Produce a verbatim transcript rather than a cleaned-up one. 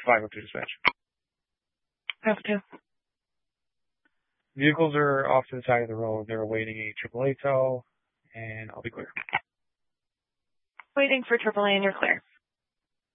five oh two dispatch. five oh two. Vehicles are off to the side of the road. They're awaiting a triple A tow, and I'll be clear. Waiting for triple A and you're clear.